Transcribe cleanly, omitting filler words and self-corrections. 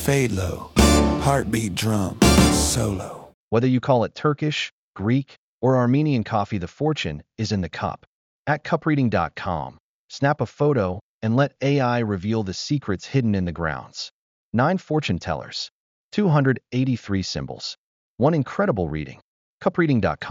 fade low, heartbeat drum, solo. Whether you call it Turkish, Greek, or Armenian coffee, the fortune is in the cup. At cupreading.com, snap a photo and let AI reveal the secrets hidden in the grounds. 9 fortune tellers, 283 symbols, one incredible reading. Cupreading.com.